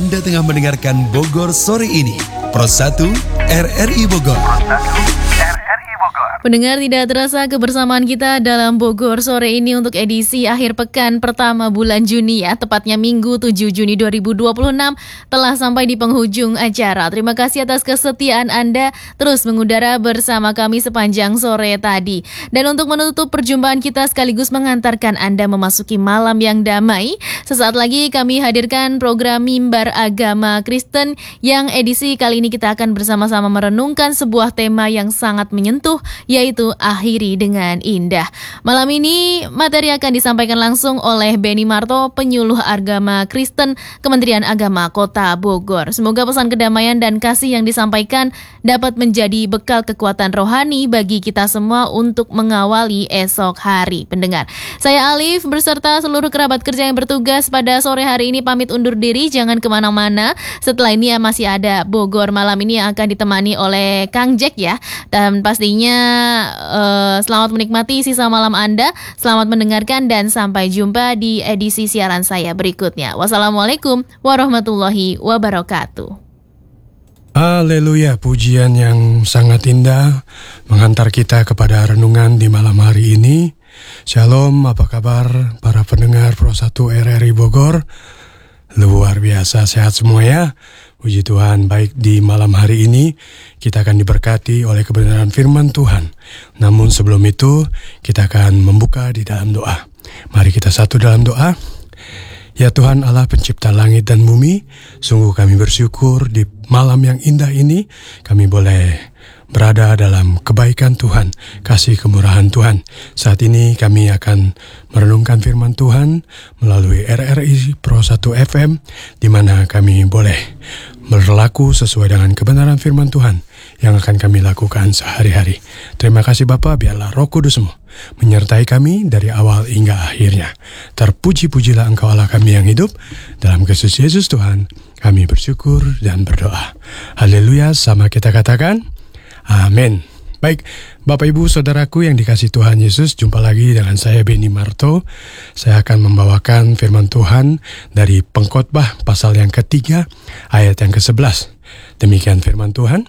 Anda tengah mendengarkan Bogor Sore ini. Pro 1 RRI Bogor. Pendengar, tidak terasa kebersamaan kita dalam Bogor Sore ini untuk edisi akhir pekan pertama bulan Juni ya. Tepatnya Minggu 7 Juni 2026 telah sampai di penghujung acara. Terima kasih atas kesetiaan Anda terus mengudara bersama kami sepanjang sore tadi. Dan untuk menutup perjumpaan kita sekaligus mengantarkan Anda memasuki malam yang damai, sesaat lagi kami hadirkan program Mimbar Agama Kristen yang edisi kali ini kita akan bersama-sama merenungkan sebuah tema yang sangat menyentuh, yaitu akhiri dengan indah. Malam ini materi akan disampaikan langsung oleh Benny Marto, penyuluh agama Kristen Kementerian Agama Kota Bogor. Semoga pesan kedamaian dan kasih yang disampaikan dapat menjadi bekal kekuatan rohani bagi kita semua untuk mengawali esok hari. Pendengar, saya Alif beserta seluruh kerabat kerja yang bertugas pada sore hari ini pamit undur diri. Jangan kemana-mana. Setelah ini masih ada Bogor malam ini yang akan ditemani oleh Kang Jack ya. Dan pastinya selamat menikmati sisa malam Anda, selamat mendengarkan dan sampai jumpa di edisi siaran saya berikutnya. Wassalamualaikum warahmatullahi wabarakatuh. Haleluya, pujian yang sangat indah menghantar kita kepada renungan di malam hari ini. Shalom, apa kabar para pendengar Pro 1 RRI Bogor? Luar biasa, sehat semua ya. Puji Tuhan, baik di malam hari ini kita akan diberkati oleh kebenaran firman Tuhan. Namun sebelum itu kita akan membuka di dalam doa. Mari kita satu dalam doa. Ya Tuhan Allah pencipta langit dan bumi, sungguh kami bersyukur di malam yang indah ini kami boleh berada dalam kebaikan Tuhan, kasih kemurahan Tuhan. Saat ini kami akan merenungkan firman Tuhan melalui RRI Pro 1 FM, di mana kami boleh berlaku sesuai dengan kebenaran firman Tuhan yang akan kami lakukan sehari-hari. Terima kasih Bapa, biarlah Roh Kudus-Mu menyertai kami dari awal hingga akhirnya. Terpuji-pujilah Engkau Allah kami yang hidup. Dalam Kristus Yesus Tuhan, kami bersyukur dan berdoa. Haleluya, sama kita katakan amin. Baik, Bapak Ibu Saudaraku yang dikasihi Tuhan Yesus, jumpa lagi dengan saya Benny Marto. Saya akan membawakan firman Tuhan dari Pengkhotbah pasal yang ketiga, ayat yang ke-11. Demikian firman Tuhan.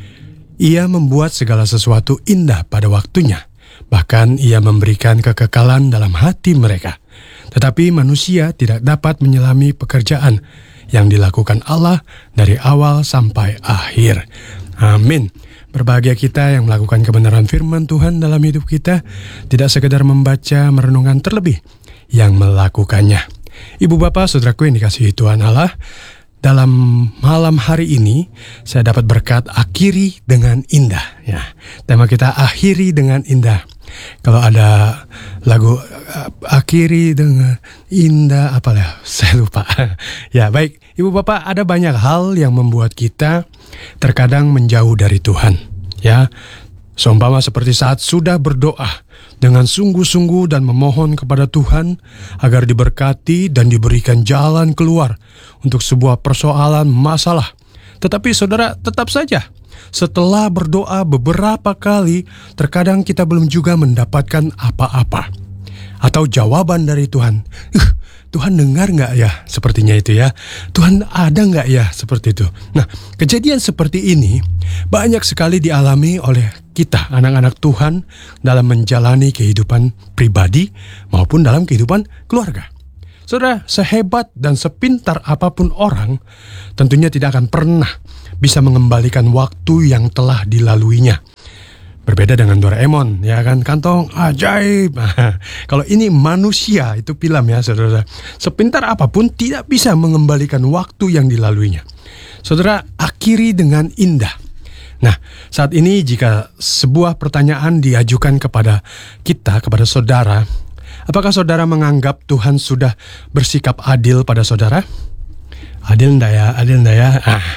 Ia membuat segala sesuatu indah pada waktunya, bahkan ia memberikan kekekalan dalam hati mereka. Tetapi manusia tidak dapat menyelami pekerjaan yang dilakukan Allah dari awal sampai akhir. Amin. Berbahagia kita yang melakukan kebenaran firman Tuhan dalam hidup kita, tidak sekedar membaca merenungkan, terlebih yang melakukannya. Ibu bapak saudaraku yang dikasihi Tuhan Allah, dalam malam hari ini saya dapat berkat akhiri dengan indah ya. Tema kita akhiri dengan indah. Kalau ada lagu akhiri dengan indah, apalah saya lupa. Ya baik, ibu bapak, ada banyak hal yang membuat kita terkadang menjauh dari Tuhan ya. Seumpama seperti saat sudah berdoa dengan sungguh-sungguh dan memohon kepada Tuhan agar diberkati dan diberikan jalan keluar untuk sebuah persoalan masalah. Tetapi saudara, tetap saja setelah berdoa beberapa kali, terkadang kita belum juga mendapatkan apa-apa atau jawaban dari Tuhan. Tuhan dengar nggak ya? Sepertinya itu ya. Tuhan ada nggak ya? Seperti itu. Nah, kejadian seperti ini banyak sekali dialami oleh kita, anak-anak Tuhan, dalam menjalani kehidupan pribadi maupun dalam kehidupan keluarga. Saudara, sehebat dan sepintar apapun orang, tentunya tidak akan pernah bisa mengembalikan waktu yang telah dilaluinya. Berbeda dengan Doraemon, ya kan, kantong ajaib. Kalau ini manusia, itu film ya saudara. Sepintar apapun tidak bisa mengembalikan waktu yang dilaluinya. Saudara, akhiri dengan indah. Nah, saat ini jika sebuah pertanyaan diajukan kepada kita, kepada saudara, apakah saudara menganggap Tuhan sudah bersikap adil pada saudara? Adil enggak ya? Adil enggak ya?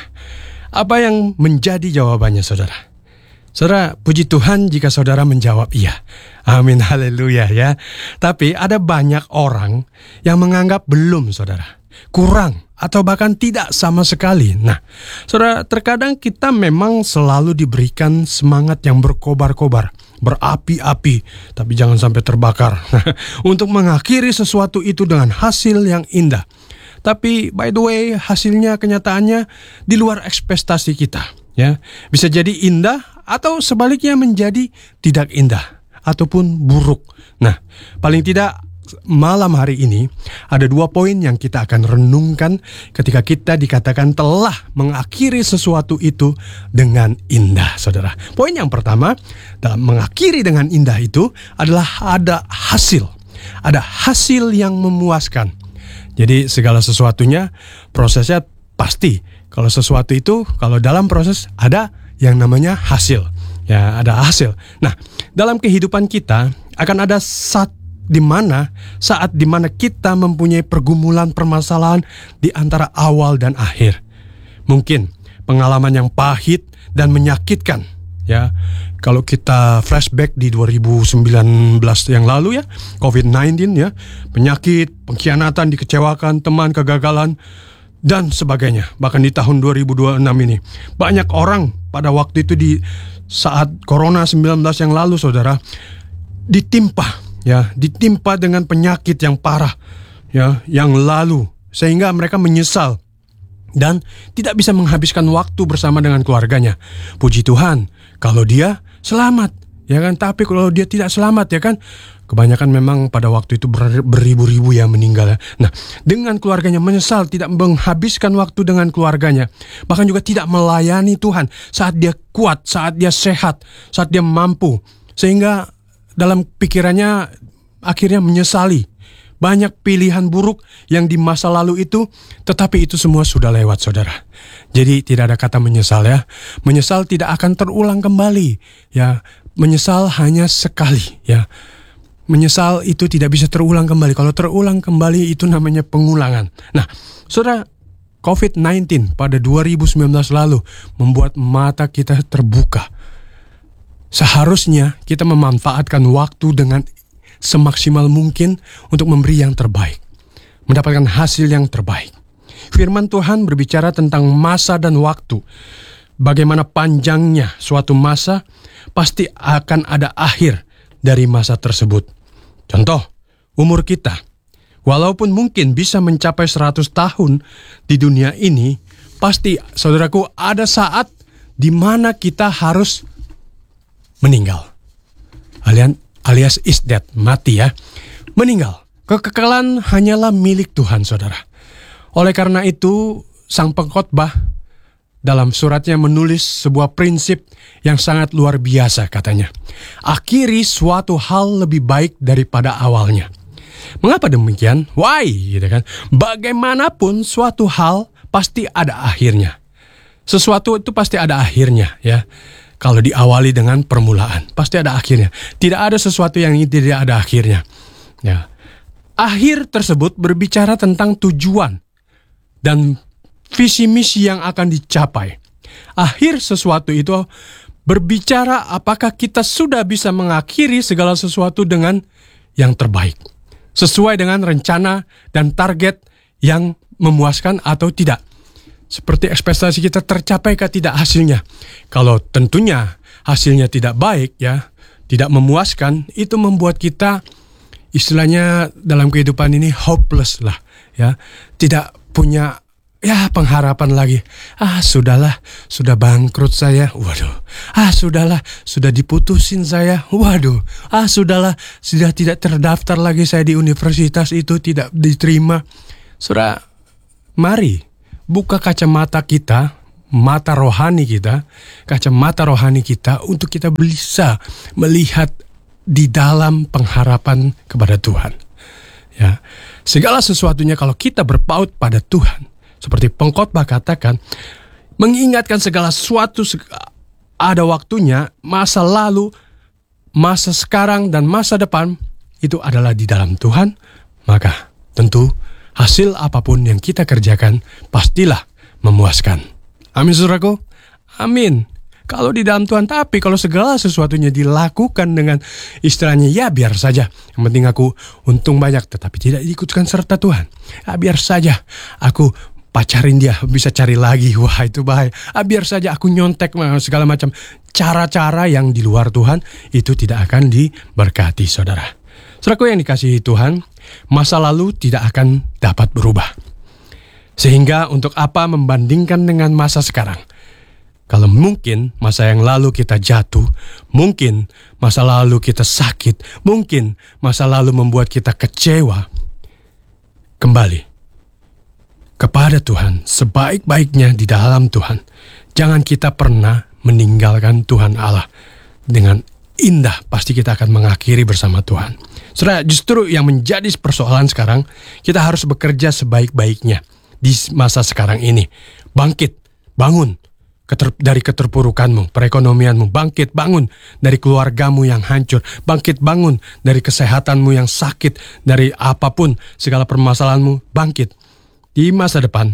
Apa yang menjadi jawabannya saudara? Saudara, puji Tuhan jika saudara menjawab iya. Amin, haleluya ya. Tapi ada banyak orang yang menganggap belum saudara, kurang atau bahkan tidak sama sekali. Nah, saudara, terkadang kita memang selalu diberikan semangat yang berkobar-kobar, berapi-api, tapi jangan sampai terbakar. Untuk mengakhiri sesuatu itu dengan hasil yang indah. Tapi by the way, hasilnya, kenyataannya di luar ekspektasi kita. Ya, bisa jadi indah atau sebaliknya menjadi tidak indah ataupun buruk. Nah, paling tidak malam hari ini ada 2 poin yang kita akan renungkan ketika kita dikatakan telah mengakhiri sesuatu itu dengan indah, saudara. Poin yang pertama, dalam mengakhiri dengan indah itu adalah ada hasil. Ada hasil yang memuaskan. Jadi segala sesuatunya prosesnya pasti. Kalau sesuatu itu, kalau dalam proses ada yang namanya hasil. Ya, ada hasil. Nah, dalam kehidupan kita akan ada saat di mana kita mempunyai pergumulan permasalahan di antara awal dan akhir. Mungkin pengalaman yang pahit dan menyakitkan. Ya, kalau kita flashback di 2019 yang lalu ya, COVID-19 ya, penyakit, pengkhianatan, dikecewakan, teman, kegagalan, dan sebagainya. Bahkan di tahun 2026 ini, banyak orang pada waktu itu di saat Corona 19 yang lalu, saudara, ditimpa dengan penyakit yang parah, ya, yang lalu, sehingga mereka menyesal dan tidak bisa menghabiskan waktu bersama dengan keluarganya. Puji Tuhan, kalau dia selamat, ya kan. Tapi kalau dia tidak selamat, ya kan, kebanyakan memang pada waktu itu beribu-ribu yang meninggal. Nah, dengan keluarganya menyesal tidak menghabiskan waktu dengan keluarganya, bahkan juga tidak melayani Tuhan saat dia kuat, saat dia sehat, saat dia mampu, sehingga dalam pikirannya akhirnya menyesali banyak pilihan buruk yang di masa lalu itu, tetapi itu semua sudah lewat, saudara. Jadi tidak ada kata menyesal ya. Menyesal tidak akan terulang kembali ya. Menyesal hanya sekali ya. Menyesal itu tidak bisa terulang kembali. Kalau terulang kembali itu namanya pengulangan. Nah, saudara, COVID-19 pada 2019 lalu membuat mata kita terbuka. Seharusnya kita memanfaatkan waktu dengan semaksimal mungkin untuk memberi yang terbaik, mendapatkan hasil yang terbaik. Firman Tuhan berbicara tentang masa dan waktu. Bagaimana panjangnya suatu masa, pasti akan ada akhir dari masa tersebut. Contoh, umur kita. Walaupun mungkin bisa mencapai 100 tahun di dunia ini, pasti, saudaraku, ada saat di mana kita harus meninggal. Alias is dead, mati ya. Meninggal. Kekekalan hanyalah milik Tuhan, saudara. Oleh karena itu, sang pengkhotbah dalam suratnya menulis sebuah prinsip yang sangat luar biasa, katanya. Akhiri suatu hal lebih baik daripada awalnya. Mengapa demikian? Why? Gitu kan. Bagaimanapun suatu hal pasti ada akhirnya. Sesuatu itu pasti ada akhirnya ya. Kalau diawali dengan permulaan, pasti ada akhirnya. Tidak ada sesuatu yang tidak ada akhirnya. Ya. Akhir tersebut berbicara tentang tujuan dan visi misi yang akan dicapai. Akhir sesuatu itu berbicara apakah kita sudah bisa mengakhiri segala sesuatu dengan yang terbaik. Sesuai dengan rencana dan target yang memuaskan atau tidak. Seperti ekspektasi kita tercapaikah tidak hasilnya. Kalau tentunya hasilnya tidak baik ya, tidak memuaskan, itu membuat kita istilahnya dalam kehidupan ini hopeless lah ya. Tidak punya pengharapan lagi. Sudahlah, sudah bangkrut saya. Waduh. Sudahlah, sudah diputusin saya. Waduh. Sudahlah, sudah tidak terdaftar lagi saya di universitas itu, tidak diterima. Saudara, mari buka kacamata kita, mata rohani kita, kacamata rohani kita untuk kita bisa melihat di dalam pengharapan kepada Tuhan. Ya, segala sesuatunya kalau kita berpaut pada Tuhan, seperti pengkhotbah katakan, mengingatkan segala sesuatu ada waktunya, masa lalu, masa sekarang dan masa depan itu adalah di dalam Tuhan, maka tentu hasil apapun yang kita kerjakan pastilah memuaskan. Amin, saudaraku. Amin. Kalau di dalam Tuhan, tapi kalau segala sesuatunya dilakukan dengan istilahnya, ya biar saja. Yang penting aku untung banyak, tetapi tidak diikutkan serta Tuhan. Biar saja aku pacarin dia, bisa cari lagi. Wah, itu bahaya. Biar saja aku nyontek segala macam. Cara-cara yang di luar Tuhan itu tidak akan diberkati, saudara. Saudaraku yang dikasihi Tuhan, masa lalu tidak akan dapat berubah. Sehingga untuk apa membandingkan dengan masa sekarang? Kalau mungkin masa yang lalu kita jatuh, mungkin masa lalu kita sakit, mungkin masa lalu membuat kita kecewa, kembali kepada Tuhan sebaik-baiknya di dalam Tuhan. Jangan kita pernah meninggalkan Tuhan Allah. Dengan indah pasti kita akan mengakhiri bersama Tuhan. Saudara, justru yang menjadi persoalan sekarang, kita harus bekerja sebaik-baiknya di masa sekarang ini. Bangkit, bangun dari keterpurukanmu, perekonomianmu. Bangkit, bangun dari keluargamu yang hancur. Bangkit, bangun dari kesehatanmu yang sakit, dari apapun, segala permasalahanmu. Bangkit. Di masa depan,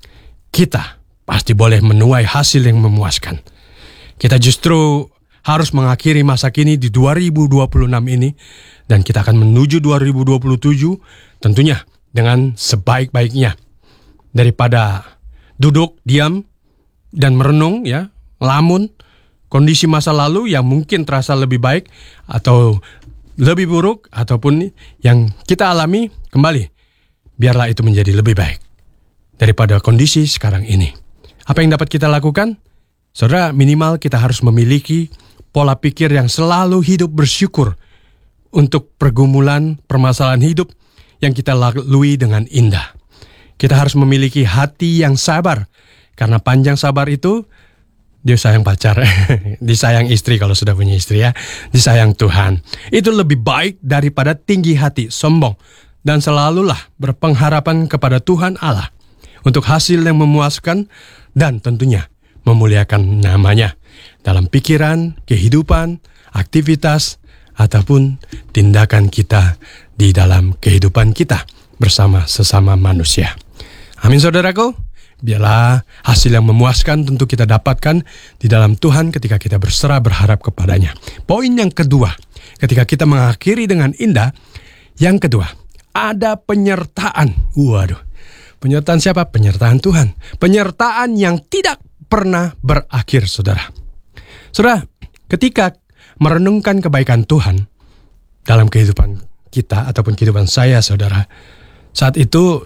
kita pasti boleh menuai hasil yang memuaskan. Kita justru harus mengakhiri masa kini di 2026 ini, dan kita akan menuju 2027 tentunya dengan sebaik-baiknya. Daripada duduk, diam, dan merenung, ya, melamun kondisi masa lalu yang mungkin terasa lebih baik atau lebih buruk, ataupun yang kita alami, kembali, biarlah itu menjadi lebih baik daripada kondisi sekarang ini. Apa yang dapat kita lakukan? Saudara, minimal kita harus memiliki pola pikir yang selalu hidup bersyukur untuk pergumulan, permasalahan hidup yang kita lalui dengan indah. Kita harus memiliki hati yang sabar, karena panjang sabar itu, dia sayang pacar, disayang istri kalau sudah punya istri, ya, disayang Tuhan. Itu lebih baik daripada tinggi hati, sombong, dan selalulah berpengharapan kepada Tuhan Allah untuk hasil yang memuaskan dan tentunya memuliakan namanya dalam pikiran, kehidupan, aktivitas, ataupun tindakan kita di dalam kehidupan kita bersama sesama manusia. Amin, saudaraku. Biarlah hasil yang memuaskan tentu kita dapatkan di dalam Tuhan ketika kita berserah berharap kepadanya. Poin yang kedua, ketika kita mengakhiri dengan indah, yang kedua, ada penyertaan. Waduh, penyertaan siapa? Penyertaan Tuhan. Penyertaan yang tidak pernah berakhir, saudara. Saudara, ketika merenungkan kebaikan Tuhan dalam kehidupan kita ataupun kehidupan saya, saudara, saat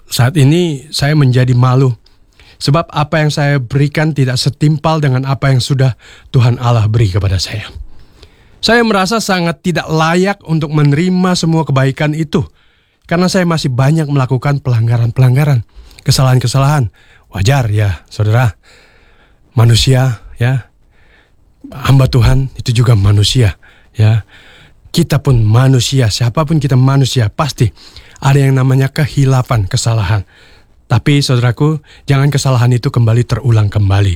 ini saya menjadi malu. Sebab apa yang saya berikan tidak setimpal dengan apa yang sudah Tuhan Allah beri kepada saya. Saya merasa sangat tidak layak untuk menerima semua kebaikan itu. Karena saya masih banyak melakukan pelanggaran-pelanggaran, kesalahan-kesalahan. Wajar ya, saudara. Manusia, ya. Hamba Tuhan itu juga manusia, ya. Kita pun manusia, siapapun kita manusia, pasti ada yang namanya kehilapan, kesalahan. Tapi saudaraku, jangan kesalahan itu kembali terulang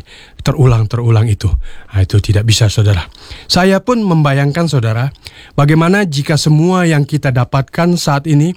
itu. Nah, itu tidak bisa, saudara. Saya pun membayangkan, saudara, bagaimana jika semua yang kita dapatkan saat ini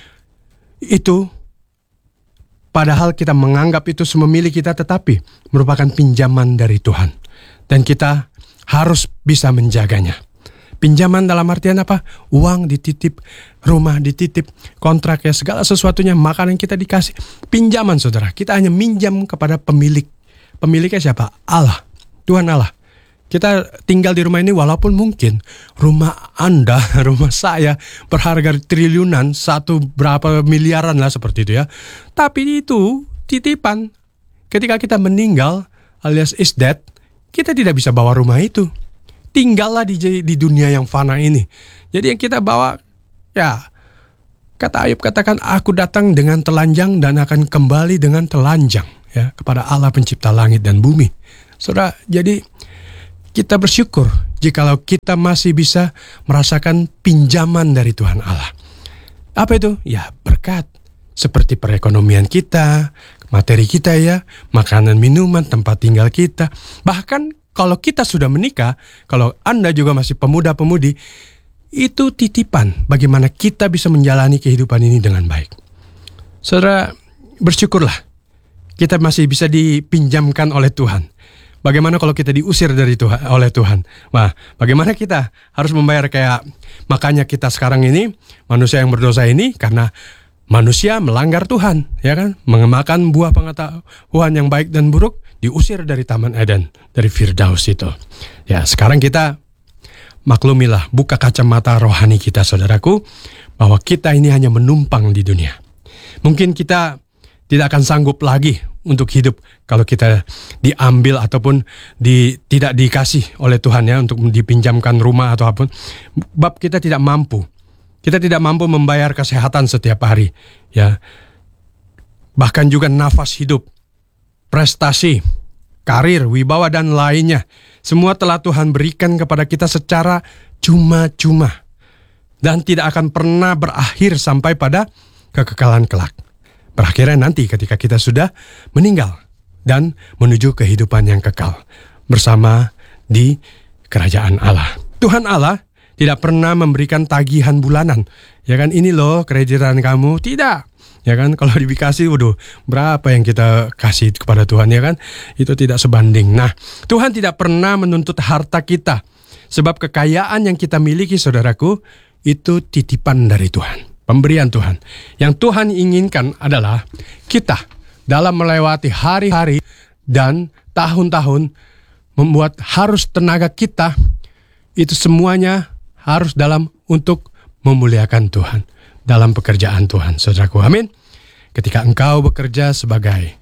itu, padahal kita menganggap itu semua milik kita, tetapi merupakan pinjaman dari Tuhan. Dan kita harus bisa menjaganya. Pinjaman dalam artian apa? Uang dititip, rumah dititip, kontrak, ya, segala sesuatunya, makanan kita dikasih. Pinjaman, saudara. Kita hanya minjam kepada pemilik. Pemiliknya siapa? Allah. Tuhan Allah. Kita tinggal di rumah ini walaupun mungkin rumah Anda, rumah saya berharga triliunan, berapa miliaran lah seperti itu, ya. Tapi itu titipan. Ketika kita meninggal alias is dead, kita tidak bisa bawa rumah itu. Tinggallah di dunia yang fana ini. Jadi yang kita bawa, ya, kata Ayub katakan, aku datang dengan telanjang dan akan kembali dengan telanjang, ya, kepada Allah pencipta langit dan bumi. Saudara, jadi kita bersyukur jikalau kita masih bisa merasakan pinjaman dari Tuhan Allah. Apa itu? Ya, berkat. Seperti perekonomian kita, materi kita, ya, makanan, minuman, tempat tinggal kita. Bahkan kalau kita sudah menikah, kalau Anda juga masih pemuda-pemudi, itu titipan bagaimana kita bisa menjalani kehidupan ini dengan baik. Saudara, bersyukurlah kita masih bisa dipinjamkan oleh Tuhan. Bagaimana kalau kita diusir oleh Tuhan? Nah, bagaimana kita harus membayar? Kayak makanya kita sekarang ini, manusia yang berdosa ini, karena manusia melanggar Tuhan, ya kan? Mengemakan buah pengetahuan yang baik dan buruk, diusir dari Taman Eden, dari Firdaus itu. Ya, sekarang kita maklumilah, buka kacamata rohani kita, saudaraku, bahwa kita ini hanya menumpang di dunia. Mungkin kita tidak akan sanggup lagi untuk hidup kalau kita diambil ataupun tidak dikasih oleh Tuhan ya, untuk dipinjamkan rumah atau apapun. Bab kita tidak mampu. Kita tidak mampu membayar kesehatan setiap hari ya. Bahkan juga nafas hidup, prestasi, karir, wibawa dan lainnya. Semua telah Tuhan berikan kepada kita secara cuma-cuma. Dan tidak akan pernah berakhir sampai pada kekekalan kelak. Berakhirnya nanti ketika kita sudah meninggal dan menuju kehidupan yang kekal bersama di kerajaan Allah. Tuhan Allah tidak pernah memberikan tagihan bulanan. Ya kan, ini loh kreditan kamu. Tidak. Ya kan, kalau dikasih, waduh, berapa yang kita kasih kepada Tuhan, ya kan? Itu tidak sebanding. Nah, Tuhan tidak pernah menuntut harta kita. Sebab kekayaan yang kita miliki, saudaraku, itu titipan dari Tuhan. Pemberian Tuhan. Yang Tuhan inginkan adalah kita dalam melewati hari-hari dan tahun-tahun membuat harus tenaga kita itu semuanya harus dalam untuk memuliakan Tuhan dalam pekerjaan Tuhan, saudaraku. Amin. Ketika engkau bekerja sebagai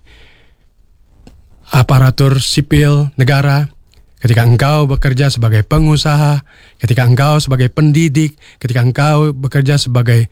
aparatur sipil negara, ketika engkau bekerja sebagai pengusaha, ketika engkau sebagai pendidik, ketika engkau bekerja sebagai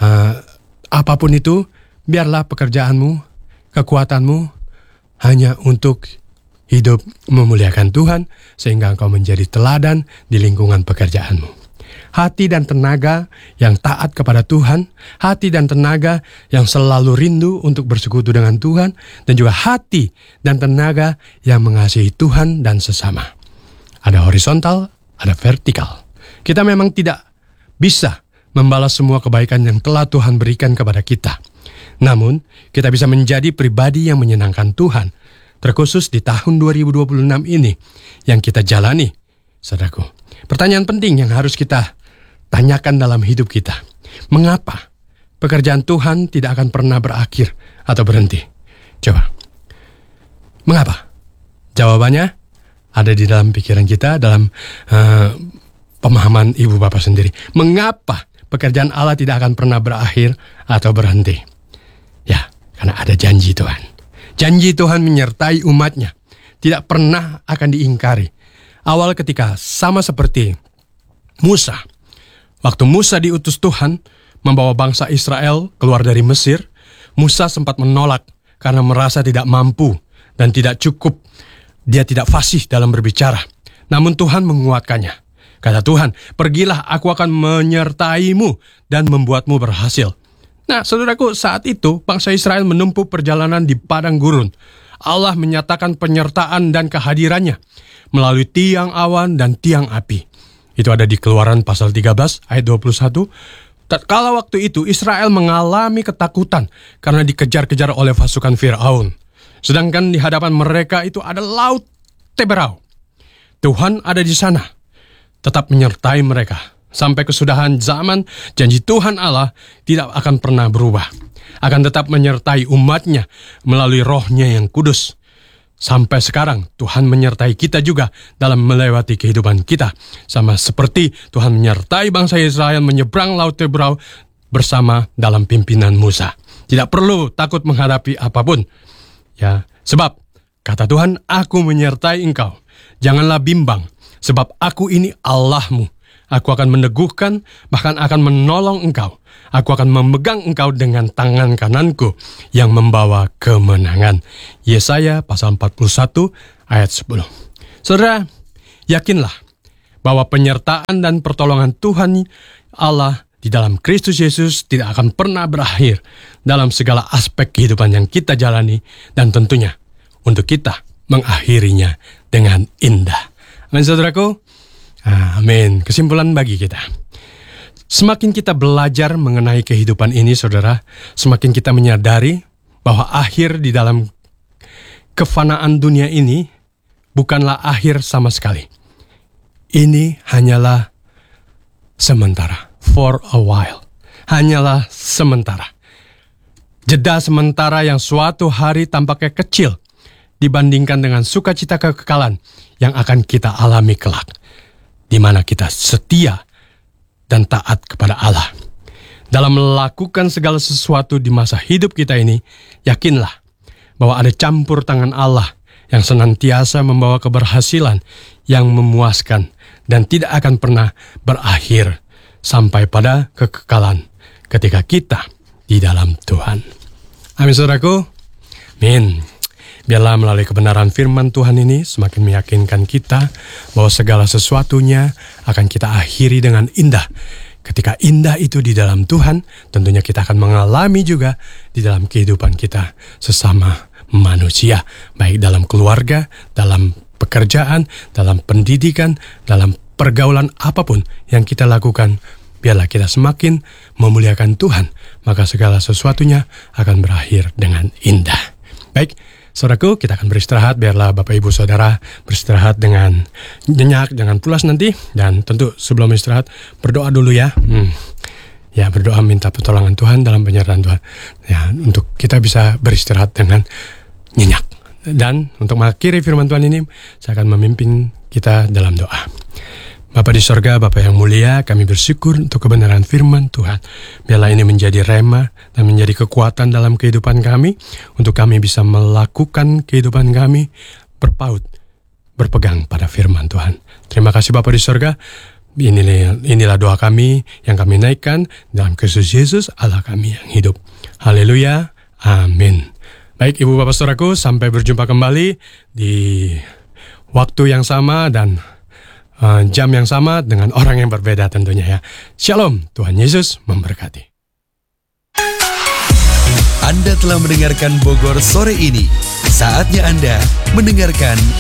apapun itu, biarlah pekerjaanmu, kekuatanmu hanya untuk hidup memuliakan Tuhan, sehingga engkau menjadi teladan di lingkungan pekerjaanmu. Hati dan tenaga yang taat kepada Tuhan, hati dan tenaga yang selalu rindu untuk bersekutu dengan Tuhan, dan juga hati dan tenaga yang mengasihi Tuhan dan sesama. Ada horizontal, ada vertikal. Kita memang tidak bisa membalas semua kebaikan yang telah Tuhan berikan kepada kita. Namun, kita bisa menjadi pribadi yang menyenangkan Tuhan, terkhusus di tahun 2026 ini yang kita jalani, saudaraku. Pertanyaan penting yang harus kita tanyakan dalam hidup kita. Mengapa pekerjaan Tuhan tidak akan pernah berakhir atau berhenti? Coba. Mengapa? Jawabannya ada di dalam pikiran kita, dalam pemahaman ibu bapak sendiri. Mengapa pekerjaan Allah tidak akan pernah berakhir atau berhenti? Ya, karena ada janji Tuhan. Janji Tuhan menyertai umatnya. Tidak pernah akan diingkari. Awal ketika sama seperti Musa. Waktu Musa diutus Tuhan membawa bangsa Israel keluar dari Mesir, Musa sempat menolak karena merasa tidak mampu dan tidak cukup. Dia tidak fasih dalam berbicara. Namun Tuhan menguatkannya. Kata Tuhan, pergilah, aku akan menyertaimu dan membuatmu berhasil. Nah, saudaraku, saat itu bangsa Israel menempuh perjalanan di padang gurun. Allah menyatakan penyertaan dan kehadirannya melalui tiang awan dan tiang api. Itu ada di Keluaran pasal 13 ayat 21. Tatkala waktu itu Israel mengalami ketakutan karena dikejar-kejar oleh pasukan Firaun. Sedangkan di hadapan mereka itu ada laut Teberau. Tuhan ada di sana, tetap menyertai mereka. Sampai kesudahan zaman, janji Tuhan Allah tidak akan pernah berubah. Akan tetap menyertai umatnya melalui rohnya yang kudus. Sampai sekarang Tuhan menyertai kita juga dalam melewati kehidupan kita. Sama seperti Tuhan menyertai bangsa Israel menyeberang laut Teberau bersama dalam pimpinan Musa. Tidak perlu takut menghadapi apapun. Ya, sebab kata Tuhan, aku menyertai engkau. Janganlah bimbang, sebab aku ini Allahmu. Aku akan meneguhkan, bahkan akan menolong engkau. Aku akan memegang engkau dengan tangan kananku yang membawa kemenangan. Yesaya pasal 41 ayat 10. Saudara, yakinlah bahwa penyertaan dan pertolongan Tuhan Allah di dalam Kristus Yesus tidak akan pernah berakhir dalam segala aspek kehidupan yang kita jalani, dan tentunya untuk kita mengakhirinya dengan indah. Amin, saudaraku. Amin. Kesimpulan bagi kita. Semakin kita belajar mengenai kehidupan ini, saudara, semakin kita menyadari bahwa akhir di dalam kefanaan dunia ini bukanlah akhir sama sekali. Ini hanyalah sementara. For a while. Hanyalah sementara. Jeda sementara yang suatu hari tampaknya kecil dibandingkan dengan sukacita kekekalan yang akan kita alami kelak, di mana kita setia dan taat kepada Allah. dalam melakukan segala sesuatu di masa hidup kita ini, yakinlah bahwa ada campur tangan Allah yang senantiasa membawa keberhasilan yang memuaskan dan tidak akan pernah berakhir sampai pada kekekalan ketika kita di dalam Tuhan. Amin, saudaraku. Amin. Biarlah melalui kebenaran firman Tuhan ini semakin meyakinkan kita bahwa segala sesuatunya akan kita akhiri dengan indah. Ketika indah itu di dalam Tuhan, tentunya kita akan mengalami juga di dalam kehidupan kita sesama manusia, baik dalam keluarga, dalam pekerjaan, dalam pendidikan, dalam pergaulan apapun yang kita lakukan. Biarlah kita semakin memuliakan Tuhan, maka segala sesuatunya akan berakhir dengan indah. Baik, saudaraku, kita akan beristirahat. Biarlah Bapak Ibu Saudara beristirahat dengan nyenyak, jangan pulas nanti. Dan tentu sebelum istirahat, berdoa dulu ya. Ya, berdoa minta pertolongan Tuhan dalam penyertaan Tuhan. Ya, untuk kita bisa beristirahat dengan nyenyak. Dan untuk mengakhiri firman Tuhan ini, saya akan memimpin kita dalam doa. Bapa di sorga, Bapa yang mulia, kami bersyukur untuk kebenaran firman Tuhan. Biarlah ini menjadi rema dan menjadi kekuatan dalam kehidupan kami, untuk kami bisa melakukan kehidupan kami berpegang pada firman Tuhan. Terima kasih Bapa di sorga. Inilah doa kami yang kami naikkan dalam Kristus Yesus, Allah kami yang hidup. Haleluya, amin. Baik Ibu Bapak Saudaraku, sampai berjumpa kembali di waktu yang sama dan jam yang sama dengan orang yang berbeda tentunya ya. Shalom, Tuhan Yesus memberkati. Anda telah mendengarkan Bogor Sore ini. Saatnya Anda mendengarkan